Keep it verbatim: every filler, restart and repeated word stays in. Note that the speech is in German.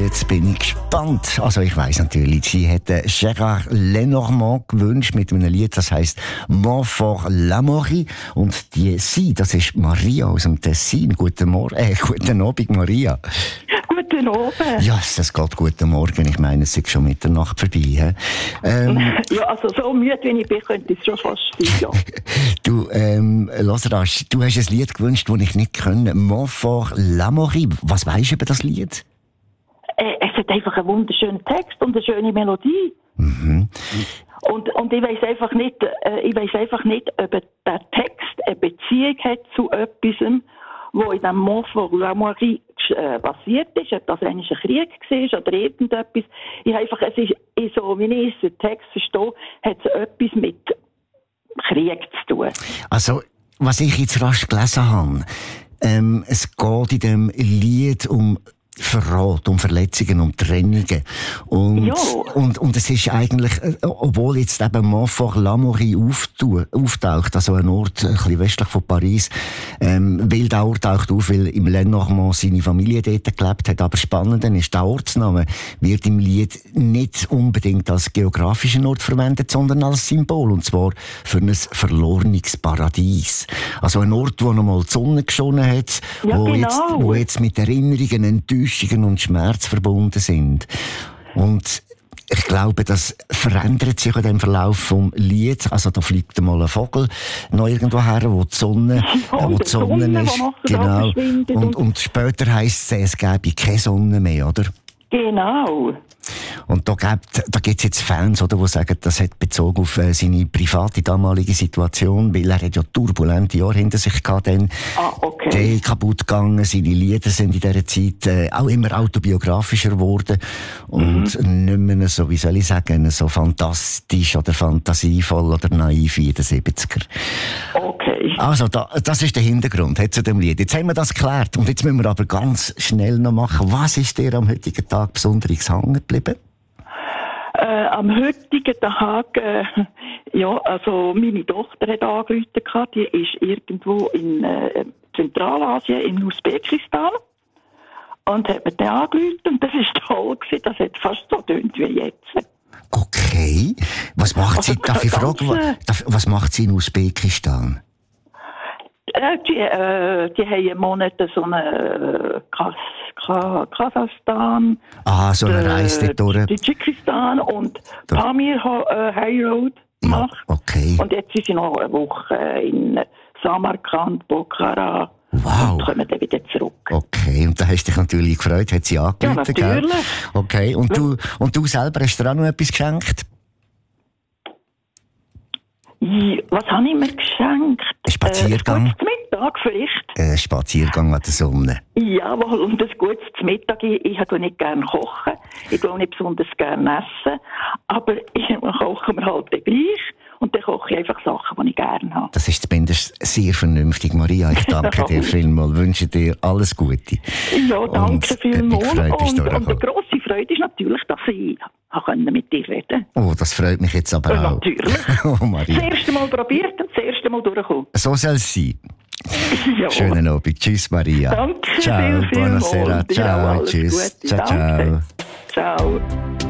Jetzt bin ich gespannt. Also ich weiss natürlich, sie hätte Gérard Lenormand gewünscht mit einem Lied, das heisst «Montfort l'Amaury». Und die sie, das ist Maria aus dem Tessin. Guten Morgen, äh, guten Abend, Maria. Guten Abend. Ja, es geht guten Morgen. Ich meine, es ist schon Mitternacht vorbei. He? Ähm, ja, also so müde wie ich bin, könnte es schon fast sein, ja. Du, ähm, Losrasch, du hast ein Lied gewünscht, das ich nicht kenne. «Montfort l'Amaury». Was weisst du über das Lied? Äh, es hat einfach einen wunderschönen Text und eine schöne Melodie. Mhm. Und, und ich weiss einfach nicht, äh, ich weiss einfach nicht, ob der Text eine Beziehung hat zu etwas, wo in dem Montfort l'Amaury äh, passiert ist, ob das eigentlich ein Krieg war oder irgendetwas. Ich einfach, es ist, ich so, wie ich den Text verstehe, hat es etwas mit Krieg zu tun. Also, was ich jetzt rasch gelesen habe, ähm, es geht in dem Lied um Verrat, um Verletzungen, um Trennungen. Und, ja. und, und es ist eigentlich, obwohl jetzt eben Montfort l'Amaury auftaucht, also ein Ort ein bisschen westlich von Paris, ähm, weil der Ort taucht auf, weil im Lenormand seine Familie dort gelebt hat. Aber spannend ist, der Ortsname wird im Lied nicht unbedingt als geografischen Ort verwendet, sondern als Symbol. Und zwar für ein verlorenes Paradies. Also ein Ort, wo noch mal die Sonne geschonen hat, ja, wo, genau. jetzt, wo jetzt mit Erinnerungen, Enttäuschungen und Schmerz verbunden sind. Und ich glaube, das verändert sich in dem Verlauf vom Lied. Also da fliegt mal ein Vogel noch irgendwo her, wo die Sonne, ja, wo die Sonne, Sonne ist. Genau. Und, und, und später heisst es, es gäbe keine Sonne mehr, oder? Genau. Und da gibt da gibt's jetzt Fans, oder, die sagen, das hat Bezug auf äh, seine private damalige Situation, weil er hat ja turbulente Jahre hinter sich gehabt, dann ah, okay. der kaputt gegangen, seine Lieder sind in dieser Zeit äh, auch immer autobiografischer geworden und mhm. nicht mehr so, wie soll ich sagen, so fantastisch oder fantasievoll oder naiv wie in den siebziger. Okay. Also, da, das ist der Hintergrund hat zu dem Lied. Jetzt haben wir das geklärt und jetzt müssen wir aber ganz schnell noch machen. Was ist dir am heutigen Tag besonders hängen geblieben? Äh, am heutigen Tag, äh, ja, also meine Tochter hat angerufen, die ist irgendwo in äh, Zentralasien, in Usbekistan, und hat mir dann angerufen und das ist toll gewesen, das hat fast so tönt wie jetzt. Okay. Was macht sie, also, darf ich fragen, was, was macht sie in Usbekistan? Äh, die, äh, die haben einen Monat so eine Kas Ka Kasachstan, ah, so eine Reise dort durch. Tadschikistan und Pamir äh, High Road gemacht. Ja, okay. Und jetzt sind sie noch eine Woche in Samarkand, Pokhara. Wow. Und kommen dann wieder zurück. Okay, und da hast du dich natürlich gefreut, hat sie angerufen, ja, natürlich. Gell? Okay, und du, und du selber hast dir auch noch etwas geschenkt? Ja, was habe ich mir geschenkt? Ein Spaziergang? Äh, ein gutes Mittag vielleicht. Ein Spaziergang an der Sonne? Jawohl, und ein gutes Mittag. Ich, ich tue nicht gerne kochen. Ich tue auch nicht besonders gerne essen. Aber ich koche mir halt gleich. Und dann koche ich einfach Sachen, die ich gerne habe. Das ist zumindest sehr vernünftig, Maria. Ich danke dir vielmals. Wünsche dir alles Gute. Ja, danke und, vielmals. Äh, und, und eine grosse Freude ist natürlich, dass ich mit dir reden konnte. Oh, das freut mich jetzt aber ja, auch. Natürlich. Oh, Maria. Das erste Mal probiert und das erste Mal durchgekommen. So soll es sein. Ja. Schönen Abend. Tschüss, Maria. Danke ciao, viel, viel buonasera. Ciao, ja, tschüss. Gute. Ciao, Danke. ciao. Ciao.